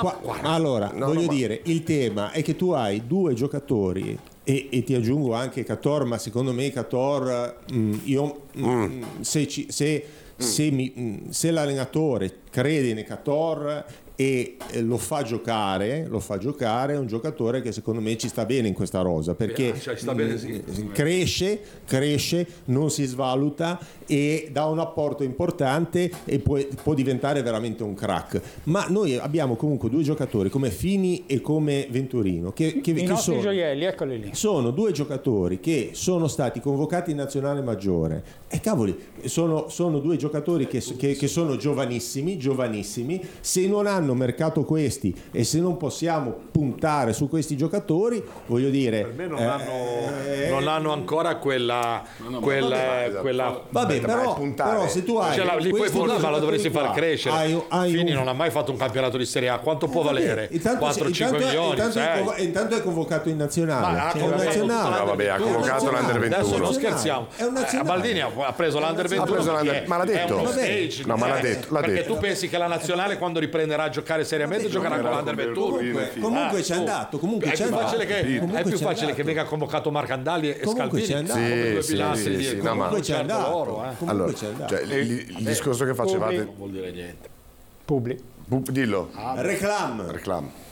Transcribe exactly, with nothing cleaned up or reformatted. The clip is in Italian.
qua, allora, no, voglio no, ma... dire, il tema è che tu hai due giocatori e, e ti aggiungo anche Cator, ma secondo me Cator, mh, io, mh, mm. se, ci, se, mm. se, mi, mh, se l'allenatore crede in Cator e lo fa giocare, lo fa giocare, è un giocatore che secondo me ci sta bene in questa rosa, perché cioè, sta bene, sì. cresce, cresce, non si svaluta e dà un apporto importante e può, può diventare veramente un crack. Ma noi abbiamo comunque due giocatori come Fini e come Venturino che, che, i che nostri sono, gioielli, eccoli lì. Sono due giocatori che sono stati convocati in nazionale maggiore e cavoli, sono, sono due giocatori che, che, che sono giovanissimi, giovanissimi. Se non hanno mercato questi e se non possiamo puntare su questi giocatori, voglio dire, per me non, eh, hanno, eh, non hanno ancora quella, no, no, quella, vabbè, quella vabbè, però, però se tu hai cioè, la, li puoi puntare, ma la dovresti far crescere. Hai, hai Fini un... non ha mai fatto un campionato di Serie A, quanto può eh, valere? quattro cinque milioni, intanto, sei. È convo- intanto è convocato in nazionale, Ma ha cioè, convocato nazionale. No, vabbè, ha convocato l'Under ventuno. Adesso non scherziamo. È un nazionale. Eh, Baldini ha preso l'Under ventuno, Ha preso l'Under- ma l'ha detto. è uno Vabbè. stage, No, ma l'ha eh, detto, l'ha perché detto. tu pensi che la nazionale quando riprenderà a giocare seriamente giocherà con l'Under ventuno? Comunque, comunque Ah, c'è tu. andato, comunque è c'è più andato. facile che, Comunque è più c'è facile andato. che venga convocato Marcandali e Comunque c'è Scalvini andato. come due Sì, pilastri sì, di sì, comunque no, ma- Comunque c'è certo andato. loro, eh. Comunque Allora, c'è andato. cioè, il, il discorso che facevate, Non vuol dire niente. Publi. dillo, Reclam. reclamo.